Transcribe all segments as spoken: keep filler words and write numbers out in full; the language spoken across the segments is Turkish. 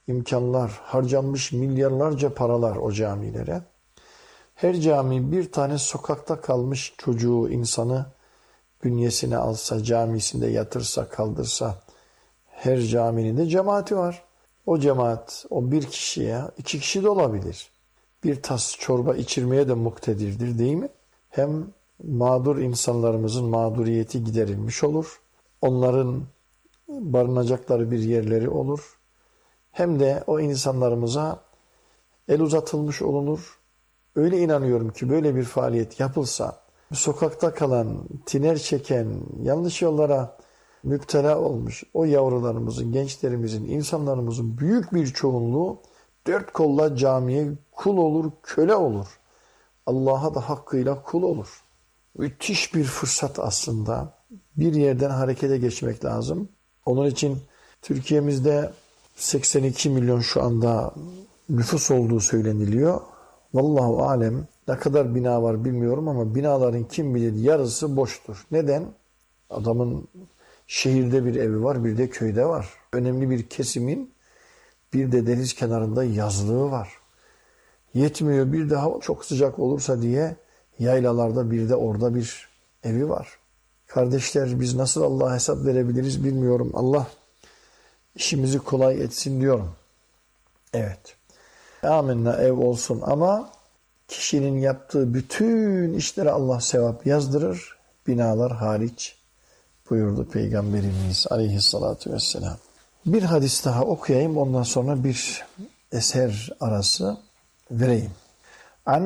imkanlar, harcanmış milyarlarca paralar o camilere. Her cami bir tane sokakta kalmış çocuğu, insanı bünyesine alsa, camisinde yatırsa, kaldırsa, her caminin de cemaati var. O cemaat, o bir kişiye, iki kişi de olabilir. Bir tas çorba içirmeye de muktedirdir, değil mi? Hem mağdur insanlarımızın mağduriyeti giderilmiş olur. Onların barınacakları bir yerleri olur. Hem de o insanlarımıza el uzatılmış olunur. Öyle inanıyorum ki böyle bir faaliyet yapılsa, sokakta kalan, tiner çeken, yanlış yollara müptela olmuş o yavrularımızın, gençlerimizin, insanlarımızın büyük bir çoğunluğu dört kolla camiye kul olur, köle olur. Allah'a da hakkıyla kul olur. Müthiş bir fırsat aslında. Bir yerden harekete geçmek lazım. Onun için Türkiye'mizde seksen iki milyon şu anda nüfus olduğu söyleniliyor. Vallahu alem, ne kadar bina var bilmiyorum ama binaların kim bilir yarısı boştur. Neden? Adamın şehirde bir evi var, bir de köyde var. Önemli bir kesimin bir de deniz kenarında yazlığı var. Yetmiyor, bir de hava çok sıcak olursa diye yaylalarda bir de orada bir evi var. Kardeşler, biz nasıl Allah'a hesap verebiliriz bilmiyorum. Allah işimizi kolay etsin diyorum. Evet. Amenna, ev olsun ama kişinin yaptığı bütün işlere Allah sevap yazdırır. Binalar hariç buyurdu Peygamberimiz aleyhissalatu vesselam. Bir hadis daha okuyayım, ondan sonra bir eser arası vereyim. An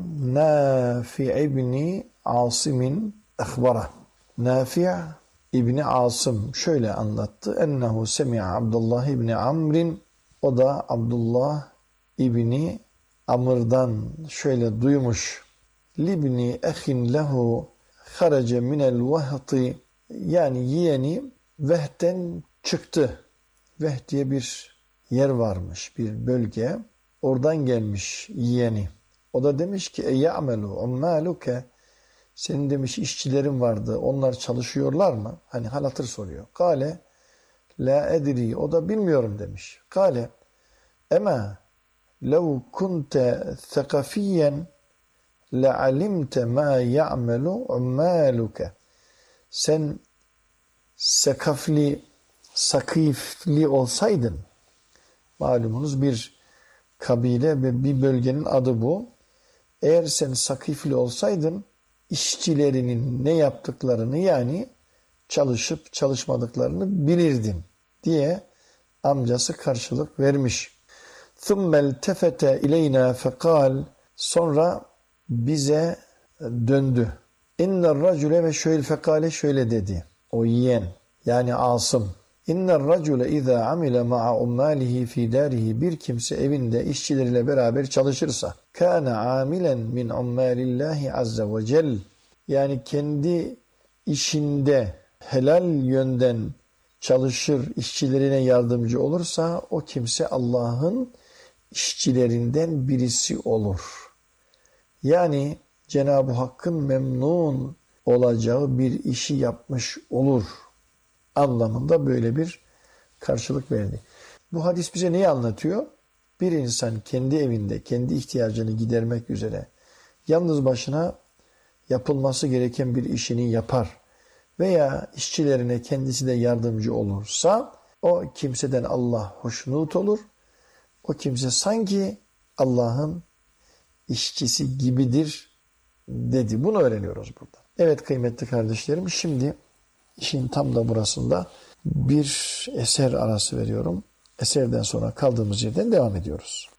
Nafi ibni Asim'in akhbara. Nafi İbni Asım şöyle anlattı. Ennehu semi'a Abdullah İbni Amr'in, o da Abdullah İbni Amr'dan şöyle duymuş. Libni ehin lehu harace minel vahti, yani yeğeni Vehd'den çıktı. Vehd diye bir yer varmış, bir bölge. Oradan gelmiş yeğeni. O da demiş ki ey ya'melu ummaluke, senin demiş işçilerin vardı, onlar çalışıyorlar mı? Hani hal hatır soruyor. Kale la edri, o da bilmiyorum demiş. Kale ema lev kunte thakafiyen la alimte ma ya'melu ummaluke. Sen sekafli, sakifli olsaydın, malumunuz bir kabile ve bir bölgenin adı bu. Eğer sen sakifli olsaydın, işçilerinin ne yaptıklarını, yani çalışıp çalışmadıklarını bilirdin diye amcası karşılık vermiş. ثُمَّ الْتَفَتَ اِلَيْنَا فَقَالْ, sonra bize döndü. اِنَّ الرَّجُلَ, ve şöyle fekale, şöyle dedi. O yeğen, yani Asım. اِنَّ الرَّجُلَ اِذَا عَمِلَ مَعَ اُمَّالِهِ فِي دَارِهِ, bir kimse evinde işçileriyle beraber çalışırsa, كَانَ عَامِلًا مِنْ عُمَّالِ اللّٰهِ عَزَّ وَجَلٍ, yani kendi işinde helal yönden çalışır, işçilerine yardımcı olursa, o kimse Allah'ın işçilerinden birisi olur. Yani Cenab-ı Hakk'ın memnun olacağı bir işi yapmış olur anlamında böyle bir karşılık verdi. Bu hadis bize neyi anlatıyor? Bir insan kendi evinde kendi ihtiyacını gidermek üzere yalnız başına yapılması gereken bir işini yapar veya işçilerine kendisi de yardımcı olursa, o kimseden Allah hoşnut olur. O kimse sanki Allah'ın işçisi gibidir dedi. Bunu öğreniyoruz burada. Evet kıymetli kardeşlerim, şimdi işin tam da burasında bir eser arası veriyorum. Eserden sonra kaldığımız yerden devam ediyoruz.